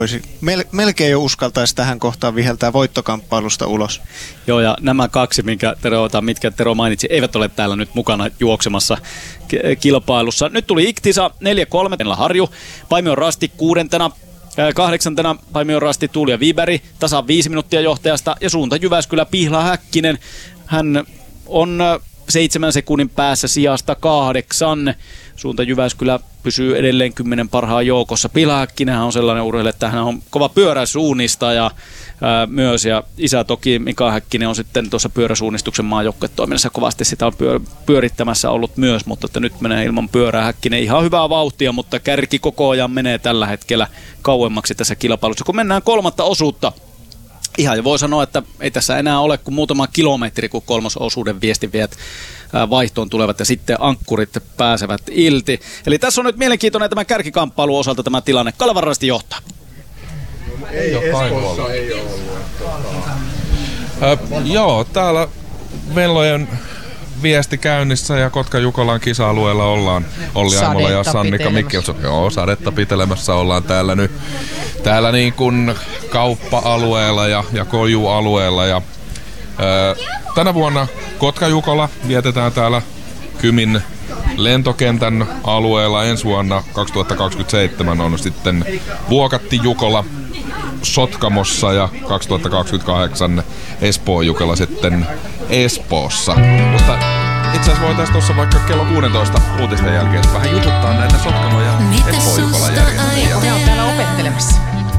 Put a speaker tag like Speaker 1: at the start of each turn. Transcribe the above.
Speaker 1: Melkein jo uskaltaisi tähän kohtaan viheltää voittokamppailusta ulos.
Speaker 2: Joo, ja nämä kaksi, mitkä Tero mainitsi, eivät ole täällä nyt mukana juoksemassa kilpailussa. Nyt tuli Iktisa 4-3, Harju, Paimion Rasti 6. 8. Paimion Rasti, Tuuli ja Viberg, tasan 5 minuuttia johtajasta, ja suunta Jyväskylä Pihla Häkkinen. Hän on 7 sekunnin päässä sijasta 8. Suunta Jyväskylä pysyy edelleen 10 parhaan joukossa. Pihla Häkkinenhän on sellainen urheilija, että hän on kova pyöräsuunnista ja myös, ja isä toki Mika Häkkinen on sitten tuossa pyöräsuunnistuksen maajoukkuetoiminnassa kovasti sitä on pyörittämässä ollut myös, mutta että nyt menee ilman pyörää Häkkinen ihan hyvää vauhtia, mutta kärki koko ajan menee tällä hetkellä kauemmaksi tässä kilpailussa, kun mennään 3. osuutta. Ihan jo voi sanoa, että ei tässä enää ole kuin muutama kilometri, kun 3. osuuden viestinviejät vaihtoon tulevat ja sitten ankkurit pääsevät ilti. Eli tässä on nyt mielenkiintoinen tämän kärkikamppailun osalta tämä tilanne. Kalevan Rasti johtaa.
Speaker 3: Ei ole. Joo, täällä Vellojen viesti käynnissä ja Kotka-Jukolan kisa-alueella ollaan. Olli Aimola ja Sannika Mikkelson. Joo, sadetta pitelemässä ollaan täällä nyt. Täällä niin kuin kauppa-alueella ja koju-alueella. Ja, tänä vuonna Kotka-Jukola vietetään täällä Kymin lentokentän alueella. Ensi vuonna 2027 on sitten Vuokatti-Jukola Sotkamossa ja 2028 Espoo-Jukola sitten Espoossa. Mutta itse asiassa voitaisiin tuossa vaikka kello 16 uutisten jälkeen vähän jututtaa näitä Sotkamo- ja Espoo-Jukolan järjestelmiä.
Speaker 4: Ne on täällä opettelemassa.